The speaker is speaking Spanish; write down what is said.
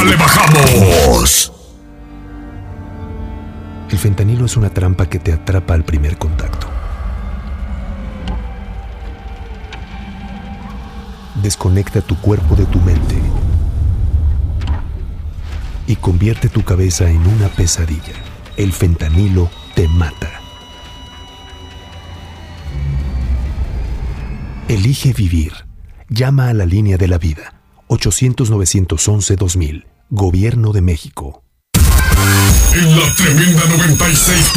¡Ya le bajamos! El fentanilo es una trampa que te atrapa al primer contacto. Desconecta tu cuerpo de tu mente y convierte tu cabeza en una pesadilla. El fentanilo te mata. Elige vivir. Llama a la línea de la vida. 800-911-2000. Gobierno de México. En la tremenda 96.